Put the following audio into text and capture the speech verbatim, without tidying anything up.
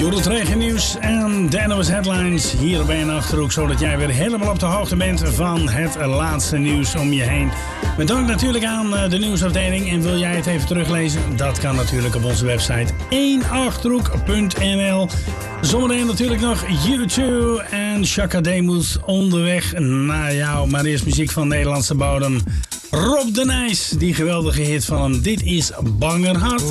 Regen nieuws en de N O S Headlines hier bij een Achterhoek, zodat jij weer helemaal op de hoogte bent van het laatste nieuws om je heen. Met dank natuurlijk aan de nieuwsafdeling. En wil jij het even teruglezen? Dat kan natuurlijk op onze website één achterhoek punt n l. Zometeen natuurlijk nog U twee en Chaka Demuth onderweg naar jou. Maar eerst muziek van Nederlandse bodem. Rob de Nijs, die geweldige hit van hem. Dit is Bangerhart.